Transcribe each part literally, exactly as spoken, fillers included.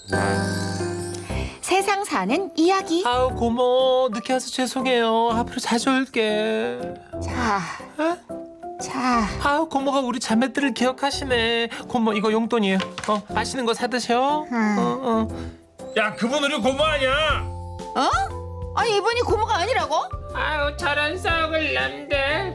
세상 사는 이야기. 아우 고모 늦게 와서 죄송해요. 앞으로 자주 올게. 자, 어? 자. 아우 고모가 우리 자매들을 기억하시네. 고모 이거 용돈이에요. 어 맛있는 거 사드셔. 음. 어, 어. 야 그분 우리 고모 아니야. 어? 아니 이분이 고모가 아니라고? 아우 저런 썩을 남들.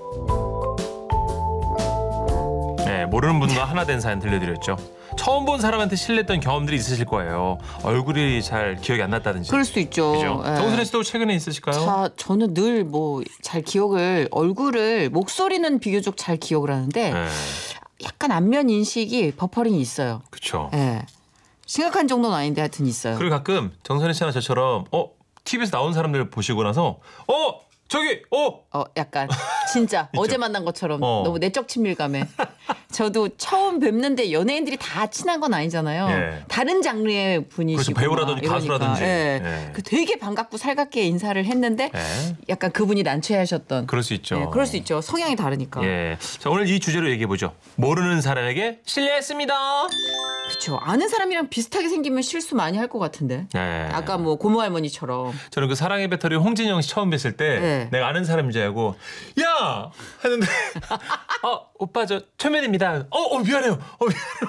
네 모르는 분과 하나 된 사연 들려드렸죠. 처음 본 사람한테 실례했던 경험들이 있으실 거예요. 얼굴이 잘 기억이 안 났다든지. 그럴 수 있죠. 그죠? 예. 정선혜 씨도 최근에 있으실까요? 자, 저는 늘 뭐 잘 기억을 얼굴을 목소리는 비교적 잘 기억을 하는데 네. 약간 안면 인식이 버퍼링이 있어요. 그렇죠. 예. 심각한 정도는 아닌데 하여튼 있어요. 그리고 가끔 정선혜 씨나 저처럼 어 티비에서 나온 사람들 보시고 나서 어 저기 어 어, 약간 진짜 어제 만난 것처럼 어. 너무 내적 친밀감에. 저도 처음 뵙는데 연예인들이 다 친한 건 아니잖아요. 예. 다른 장르의 분이시고 그렇죠. 배우라든지 가수라든지. 예. 예. 그 되게 반갑고 살갑게 인사를 했는데 예. 약간 그분이 난처해하셨던. 그럴 수 있죠. 예, 그럴 수 있죠. 성향이 다르니까. 예. 자 오늘 이 주제로 얘기해 보죠. 모르는 사람에게 실례했습니다. 그렇죠. 아는 사람이랑 비슷하게 생기면 실수 많이 할 것 같은데. 예. 아까 뭐 고모 할머니처럼. 저는 그 사랑의 배터리 홍진영 씨 처음 뵀을 때 네. 내가 아는 사람인 줄 알고 야 하는데 어 오빠 저 최면입니다. 어, 어 미안해요. 어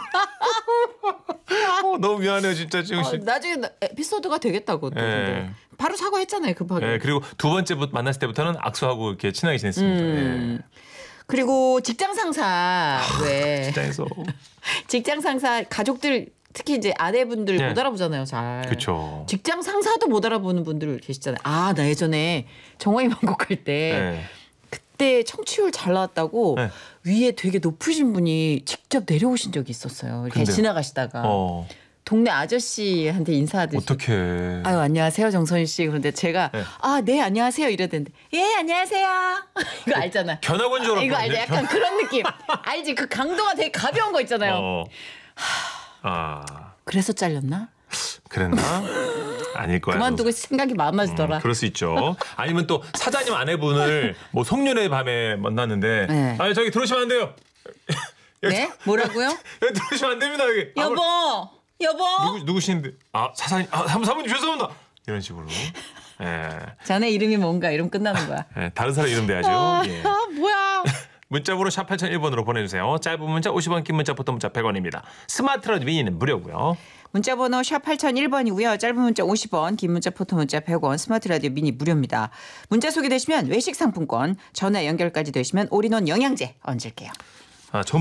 미안해요. 어, 너무 미안해요 진짜 지영 씨. 어, 나중에 나- 에피소드가 되겠다고. 또 예. 근데. 바로 사과했잖아요 급하게. 예, 그리고 두 번째 만났을 때부터는 악수하고 이렇게 친하게 지냈습니다. 음. 그리고 직장 상사 왜 직장에서. 직장 상사 가족들 특히 이제 아내분들 네. 못 알아보잖아요 잘. 그렇죠. 직장 상사도 못 알아보는 분들 계시잖아요. 아 나 예전에 정화의 왕국할 때 네. 그때 청취율 잘 나왔다고 네. 위에 되게 높으신 분이 직접 내려오신 적이 있었어요. 이렇게 근데요? 지나가시다가 어. 동네 아저씨한테 인사하듯이. 어떻게? 아유 안녕하세요 정선희 씨. 그런데 제가 네. 아 네 안녕하세요 이러던데 예 안녕하세요. 이거 알잖아. 견학원 줄 아, 이거 알았거든요. 알죠? 약간 그런 느낌. 알지? 그 강도가 되게 가벼운 거 있잖아요. 어. 아 그래서 잘렸나? 그랬나? 아닐 거야. 그만두고 생각이 많아지더라. 음, 그럴 수 있죠. 아니면 또 사장님 아내분을 뭐 송년회 밤에 만났는데 네. 아니 저기 들어오시면 안 돼요. 여기, 네? 뭐라고요? 여기 들어오시면 안 됩니다. 여기. 여보, 여보. 누구 누구신데? 아 사장님, 아 사부 사부님 죄송합니다. 이런 식으로. 예. 자네 이름이 뭔가 이러면 끝나는 거야. 예, 다른 사람 이름 돼야죠. 아, 예. 아 뭐야? 문자번호 샵 팔공공일 번으로 보내주세요. 짧은 문자 오십 원, 긴 문자 보통 문자 백 원입니다. 스마트 라디오 미니는 무료고요. 문자번호 샵 팔공공일 번이고요. 짧은 문자 오십 원, 긴 문자 포토 문자 백 원, 스마트 라디오 미니 무료입니다. 문자 소개되시면 외식 상품권, 전화 연결까지 되시면 올인원 영양제 얹을게요. 아, 전